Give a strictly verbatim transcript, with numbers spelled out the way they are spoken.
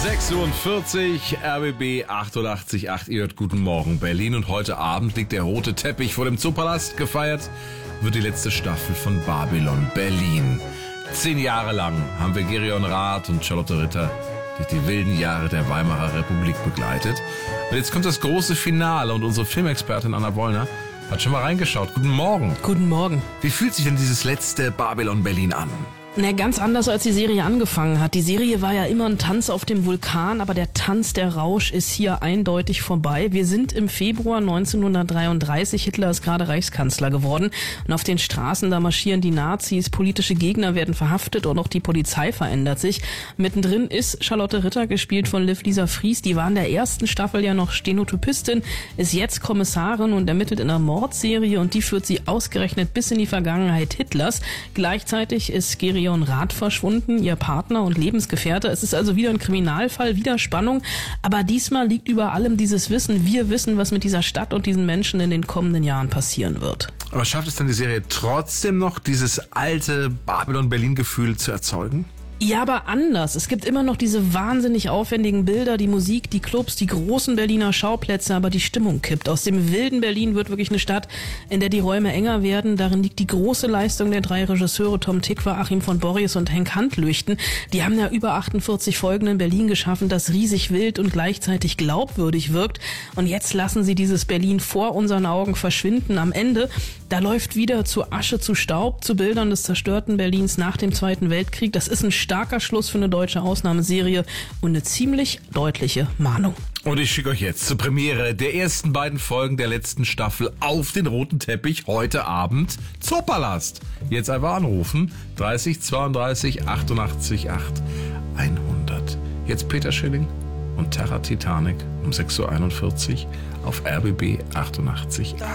sechs Uhr vierzig, R B B achtundachtzig Komma acht, ihr hört Guten Morgen Berlin, und heute Abend liegt der rote Teppich vor dem Zoopalast. Gefeiert wird die letzte Staffel von Babylon Berlin. Zehn Jahre lang haben wir Gerion Rath und Charlotte Ritter durch die wilden Jahre der Weimarer Republik begleitet. Und jetzt kommt das große Finale und unsere Filmexpertin Anna Wollner hat schon mal reingeschaut. Guten Morgen. Guten Morgen. Wie fühlt sich denn dieses letzte Babylon Berlin an? Na, ganz anders, als die Serie angefangen hat. Die Serie war ja immer ein Tanz auf dem Vulkan, aber der Tanz, der Rausch ist hier eindeutig vorbei. Wir sind im Februar neunzehnhundertdreiunddreißig, Hitler ist gerade Reichskanzler geworden, und auf den Straßen, da marschieren die Nazis, politische Gegner werden verhaftet und auch die Polizei verändert sich. Mittendrin ist Charlotte Ritter, gespielt von Liv-Lisa Fries, die war in der ersten Staffel ja noch Stenotypistin, ist jetzt Kommissarin und ermittelt in einer Mordserie, und die führt sie ausgerechnet bis in die Vergangenheit Hitlers. Gleichzeitig ist Gerion Rath verschwunden, ihr Partner und Lebensgefährte. Es ist also wieder ein Kriminalfall, wieder Spannung, aber diesmal liegt über allem dieses Wissen. Wir wissen, was mit dieser Stadt und diesen Menschen in den kommenden Jahren passieren wird. Aber schafft es dann die Serie trotzdem noch, dieses alte Babylon-Berlin-Gefühl zu erzeugen? Ja, aber anders. Es gibt immer noch diese wahnsinnig aufwendigen Bilder, die Musik, die Clubs, die großen Berliner Schauplätze, aber die Stimmung kippt. Aus dem wilden Berlin wird wirklich eine Stadt, in der die Räume enger werden. Darin liegt die große Leistung der drei Regisseure Tom Tykwer, Achim von Borries und Henk Handlüchten. Die haben ja über achtundvierzig Folgen in Berlin geschaffen, das riesig wild und gleichzeitig glaubwürdig wirkt. Und jetzt lassen sie dieses Berlin vor unseren Augen verschwinden. Am Ende, da läuft wieder zu Asche, zu Staub, zu Bildern des zerstörten Berlins nach dem Zweiten Weltkrieg. Das ist ein starker Schluss für eine deutsche Ausnahmeserie und eine ziemlich deutliche Mahnung. Und ich schicke euch jetzt zur Premiere der ersten beiden Folgen der letzten Staffel auf den roten Teppich heute Abend Zoopalast. Jetzt einfach anrufen, dreißig zweiunddreißig achtundachtzig acht hundert. Jetzt Peter Schilling und Terra Titanic um sechs Uhr einundvierzig auf R B B achtundachtzig Komma acht.